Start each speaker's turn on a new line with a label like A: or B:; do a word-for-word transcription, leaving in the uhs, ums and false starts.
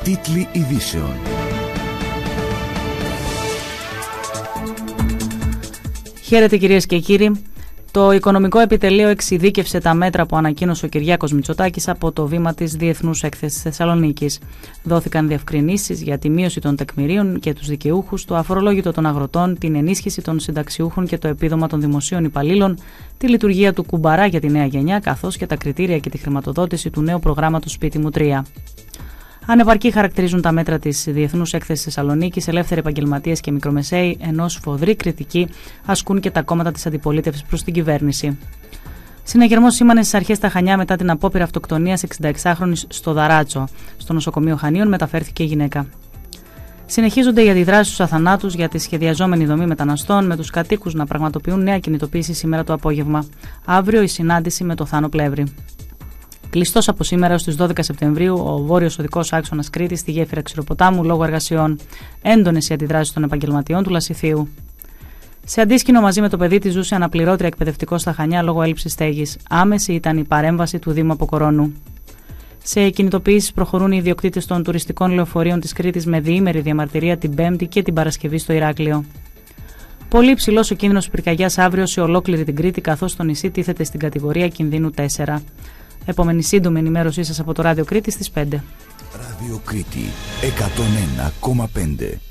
A: Τίτλοι ειδήσεων.
B: Χαίρετε κυρίες και κύριοι. Το Οικονομικό Επιτελείο εξειδίκευσε τα μέτρα που ανακοίνωσε ο Κυριάκος Μητσοτάκης από το βήμα της Διεθνούς Έκθεσης Θεσσαλονίκης. Δόθηκαν διευκρινήσεις για τη μείωση των τεκμηρίων και τους δικαιούχους, το αφορολόγητο των αγροτών, την ενίσχυση των συνταξιούχων και το επίδομα των δημοσίων υπαλλήλων, τη λειτουργία του κουμπαρά για τη νέα γενιά, καθώς και τα κριτήρια και τη χρηματοδότηση του νέου προγράμματος Σπίτι μου τρία. Ανεπαρκή χαρακτηρίζουν τα μέτρα της Διεθνούς Έκθεσης Θεσσαλονίκης, ελεύθεροι επαγγελματίες και μικρομεσαίοι, ενώ σφοδρή κριτική ασκούν και τα κόμματα της αντιπολίτευσης προς την κυβέρνηση. Συναγερμός σήμανε στις αρχές στα Χανιά μετά την απόπειρα αυτοκτονίας εξηνταεξάχρονης στο Δαράτσο. Στο νοσοκομείο Χανίων μεταφέρθηκε η γυναίκα. Συνεχίζονται οι αντιδράσεις στους αθανάτους για τη σχεδιαζόμενη δομή μεταναστών, με τους κατοίκους να πραγματοποιούν νέα κινητοποίηση σήμερα το απόγευμα. Αύριο η συνάντηση με το Θάνο Πλεύρη. Κλειστός από σήμερα έως τις δώδεκα Σεπτεμβρίου ο βόρειος οδικός άξονας Κρήτης στη γέφυρα Ξηροποτάμου λόγω εργασιών. Έντονες οι αντιδράσεις των επαγγελματιών του Λασιθίου. Σε αντίσκηνο μαζί με το παιδί της ζούσε αναπληρώτρια εκπαιδευτικό στα Χανιά λόγω έλλειψης στέγης. Άμεση ήταν η παρέμβαση του Δήμου Αποκορώνου. Σε κινητοποιήσεις προχωρούν οι ιδιοκτήτες των τουριστικών λεωφορείων της Κρήτης με διήμερη διαμαρτυρία την Πέμπτη και την Παρασκευή στο Ηράκλειο. Πολύ υψηλός ο κίνδυνος πυρκαγιάς αύριο σε ολόκληρη την Κρήτη, καθώς το νησί τίθεται στην κατηγορία κινδύνου τέσσερα. Επόμενη σύντομη ενημέρωσή σας από το Ράδιο Κρήτη στις πέντε.
A: Ράδιο Κρήτη εκατόν ένα κόμμα πέντε.